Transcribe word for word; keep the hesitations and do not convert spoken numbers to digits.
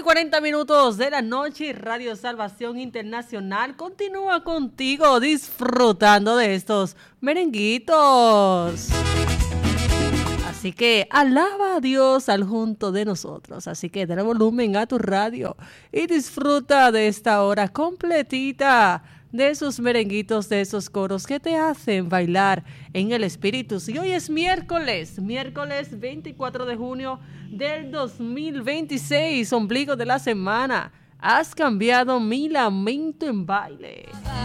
cuarenta minutos de la noche y Radio Salvación Internacional continúa contigo disfrutando de estos merenguitos. Así que alaba a Dios al junto de nosotros. Así que dale volumen a tu radio y disfruta de esta hora completita de esos merenguitos, de esos coros que te hacen bailar en el espíritu. Si hoy es miércoles, miércoles veinticuatro de junio del dos mil veintiséis, ombligo de la semana, has cambiado mi lamento en baile.